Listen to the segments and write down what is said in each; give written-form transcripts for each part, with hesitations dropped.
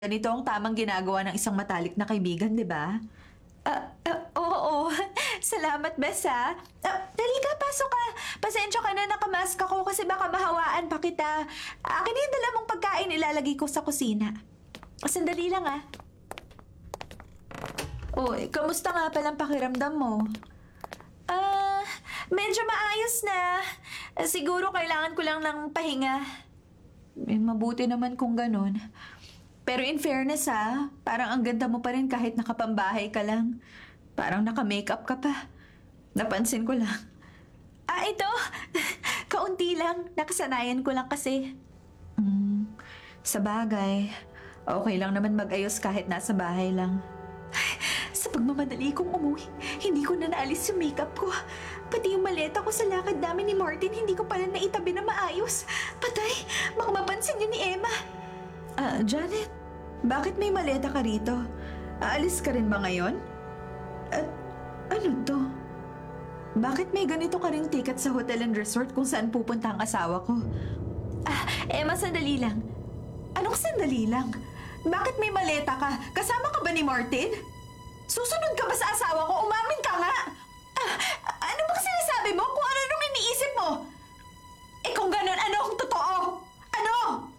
Ganito ang tamang ginagawa ng isang matalik na kaibigan, di ba? Oo. Salamat, Bes, ha? Dali ka, pasok ka. Pasensya ka na, nakamask ako kasi baka mahawaan pa kita. Akin na yung dala mong pagkain, ilalagay ko sa kusina. Sandali lang, ha? Kamusta nga palang pakiramdam mo? Medyo maayos na. Siguro kailangan ko lang ng pahinga. Mabuti naman kung ganun. Pero in fairness parang ang ganda mo pa rin kahit nakapambahay ka lang. Parang naka-makeup ka pa. Napansin ko lang. Ito. Kaunti lang. Nakasanayan ko lang kasi. Sa bagay, okay lang naman mag-ayos kahit nasa bahay lang. Sa pagmamadali kong umuwi, hindi ko na naalis yung makeup ko. Pati yung maleta ko sa lakad namin ni Martin, hindi ko pala naitabi na maayos. Patay, baka mapansin yun ni Emma. Janet, bakit may maleta ka rito? Aalis ka rin ba ngayon? Ano to? Bakit may ganito ka ring ticket sa hotel and resort kung saan pupunta ang asawa ko? Emma, sandali lang. Anong sandali lang? Bakit may maleta ka? Kasama ka ba ni Martin? Susunod ka ba sa asawa ko? Umamin ka nga! Ano bang sinasabi mo? Kung ano-anong iniisip mo? Kung ganun, ano ang totoo? Ano?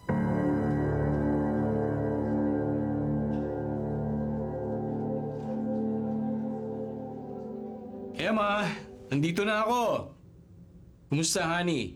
Emma, nandito na ako. Kumusta, honey?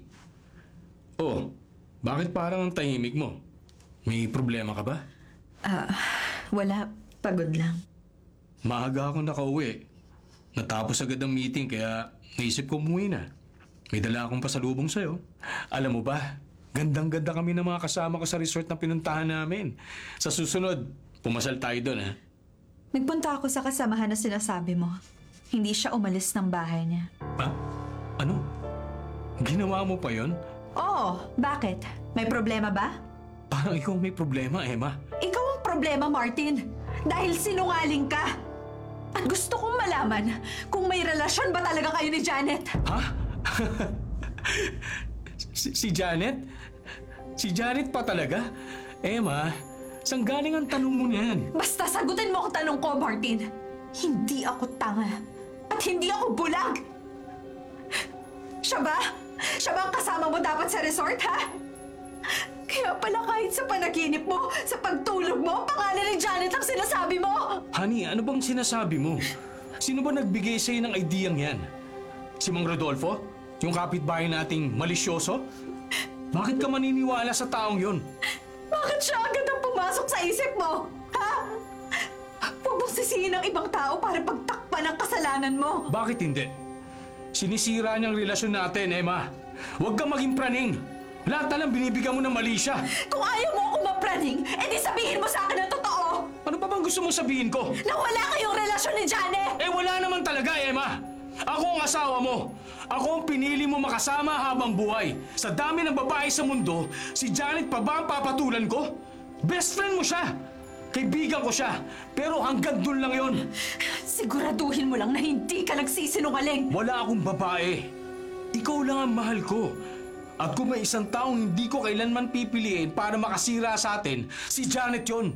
Bakit parang ang tahimik mo? May problema ka ba? Wala. Pagod lang. Maaga ako nakauwi. Natapos agad ang meeting kaya naisip ko umuwi na. May dala akong pasalubong sa'yo. Alam mo ba, gandang-ganda kami ng mga kasama ko sa resort na pinuntahan namin. Sa susunod, pumasal tayo doon, ha? Nagpunta ako sa kasamahan na sinasabi mo. Hindi siya umalis ng bahay niya. Ano? Ginawa mo pa yon? Oo. Bakit? May problema ba? Parang ikaw may problema, Emma. Ikaw ang problema, Martin. Dahil sinungaling ka. At gusto kong malaman kung may relasyon ba talaga kayo ni Janet. Ha? si Janet? Si Janet pa talaga? Emma, saan galing ang tanong mo niyan? Basta sagutin mo ang tanong ko, Martin. Hindi ako tanga. At hindi ako bulag. Siya ba? Siya ba ang kasama mo dapat sa resort, ha? Kaya pala kahit sa panaginip mo, sa pagtulog mo, pangalan ni Janet ang sinasabi mo! Honey, ano bang sinasabi mo? Sino ba nagbigay sa'yo ng ideyang yan? Si Mang Rodolfo? Yung kapitbahay nating malisyoso? Bakit ka maniniwala sa taong yun? Bakit siya agad ang pumasok sa isip mo? Ha? Huwag mong sisihin ang ibang tao para pagtakpan ang kasalanan mo. Bakit hindi? Sinisira niyang relasyon natin, Emma. Huwag kang maging praning. Lahat na lang binibigyan mo ng mali siya. Kung ayaw mo akong mapraning, edi sabihin mo sa akin ang totoo! Ano pa bang gusto mong sabihin ko? Na wala kayong relasyon ni Janet! Wala naman talaga, Emma! Ako ang asawa mo. Ako ang pinili mo makasama habang buhay. Sa dami ng babae sa mundo, si Janet pa ba ang papatulan ko? Best friend mo siya! Kaibigan ko siya, pero hanggang dun lang yon. Siguraduhin mo lang na hindi ka nagsisinungaling! Wala akong babae. Ikaw lang ang mahal ko. At kung may isang taong hindi ko kailanman pipiliin para makasira sa atin, si Janet yon.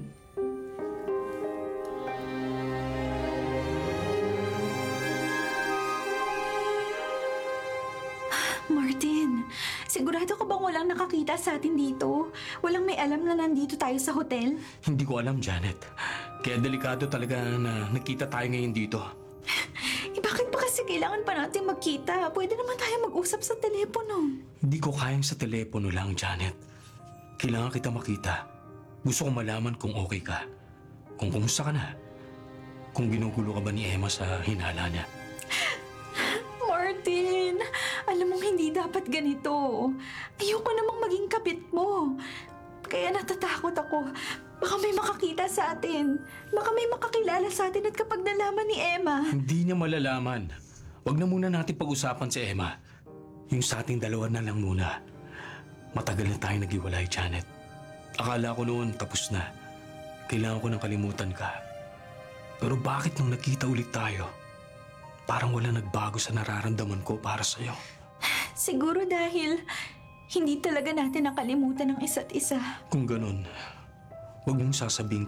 Martin, sigurado ka bang walang nakakita sa atin dito? Walang may alam na nandito tayo sa hotel? Hindi ko alam, Janet. Kaya delikado talaga na nakita tayo ngayon dito. Bakit ba kasi kailangan pa natin magkita? Pwede naman tayo mag-usap sa telepono. Hindi ko kayang sa telepono lang, Janet. Kailangan kita makita. Gusto kong malaman kung okay ka. Kung kumusta ka na. Kung ginugulo ka ba ni Emma sa hinala niya. Martin, alam mong hindi dapat ganito. Ayoko namang maging kapit mo. Kaya natatakot ako. Baka may makakita sa atin. Baka may makakilala sa atin at kapag nalaman ni Emma. Hindi niya malalaman. Huwag na muna natin pag-usapan si Emma. Yung sa ating dalawa na lang muna. Matagal na tayo naghiwalay, Janet. Akala ko noon tapos na. Kailangan ko nang kalimutan ka. Pero bakit nung nakita ulit tayo, parang wala nagbago sa nararamdaman ko para sa'yo? Siguro dahil hindi talaga natin nakalimutan ang isa't isa. Kung ganun, huwag mong sasabing